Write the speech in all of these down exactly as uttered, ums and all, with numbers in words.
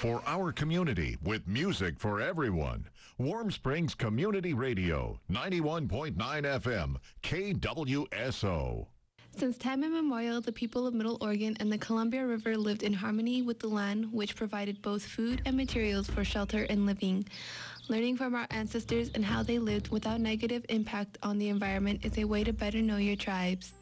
for our community with music for everyone. Warm Springs Community Radio, ninety-one point nine F M, K W S O. Since time immemorial, the people of Middle Oregon and the Columbia River lived in harmony with the land, which provided both food and materials for shelter and living. Learning from our ancestors and how they lived without negative impact on the environment is a way to better know your tribes.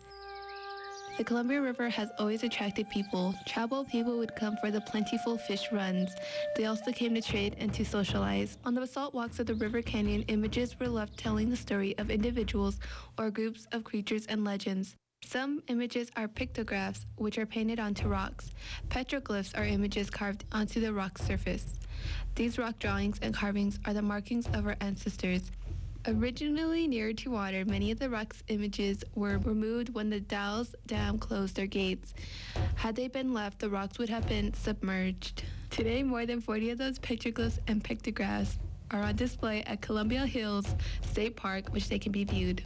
The Columbia River has always attracted people. Tribal people would come for the plentiful fish runs. They also came to trade and to socialize. On the basalt walks of the River Canyon, images were left telling the story of individuals or groups of creatures and legends. Some images are pictographs, which are painted onto rocks. Petroglyphs are images carved onto the rock surface. These rock drawings and carvings are the markings of our ancestors. Originally near to water, many of the rock's images were removed when the Dalles Dam closed their gates. Had they been left, the rocks would have been submerged. Today, more than forty of those petroglyphs and pictographs are on display at Columbia Hills State Park, which they can be viewed.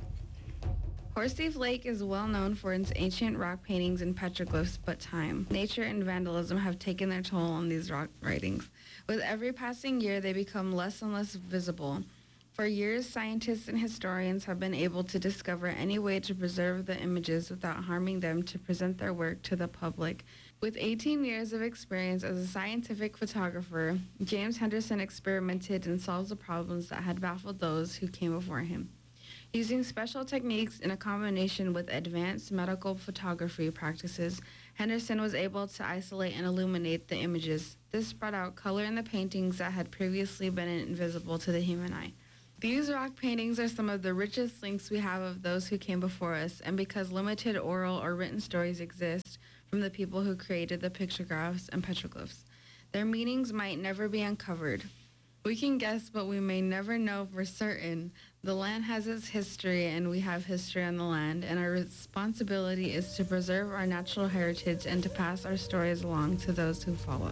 Horseleaf Lake is well known for its ancient rock paintings and petroglyphs, but time, nature, and vandalism have taken their toll on these rock writings. With every passing year, they become less and less visible. For years, scientists and historians have been able to discover any way to preserve the images without harming them to present their work to the public. With eighteen years of experience as a scientific photographer, James Henderson experimented and solved the problems that had baffled those who came before him. Using special techniques in a combination with advanced medical photography practices, Henderson was able to isolate and illuminate the images. This brought out color in the paintings that had previously been invisible to the human eye. These rock paintings are some of the richest links we have of those who came before us, and because limited oral or written stories exist from the people who created the pictographs and petroglyphs, their meanings might never be uncovered. We can guess, but we may never know for certain. The land has its history, and we have history on the land, and our responsibility is to preserve our natural heritage and to pass our stories along to those who follow.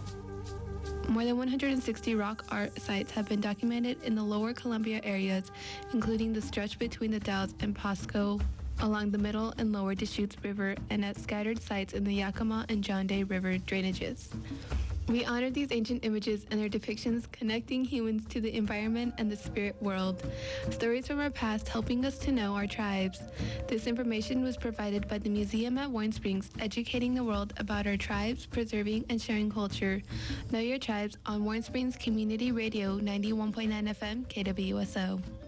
More than one hundred sixty rock art sites have been documented in the lower Columbia areas, including the stretch between the Dalles and Pasco, along the middle and lower Deschutes River, and at scattered sites in the Yakima and John Day River drainages. We honor these ancient images and their depictions connecting humans to the environment and the spirit world. Stories from our past helping us to know our tribes. This information was provided by the museum at Warm Springs, educating the world about our tribes, preserving and sharing culture. Know your tribes on Warm Springs Community Radio, ninety-one point nine F M, K W S O.